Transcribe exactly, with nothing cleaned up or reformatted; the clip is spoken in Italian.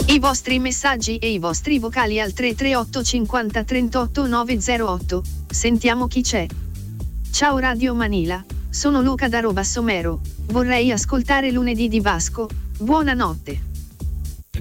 I vostri messaggi e i vostri vocali al tre tre otto cinquanta trentotto nove zero otto. Sentiamo chi c'è. Ciao Radio Manila, sono Luca da Robassomero. Vorrei ascoltare Lunedì di Vasco. Buonanotte.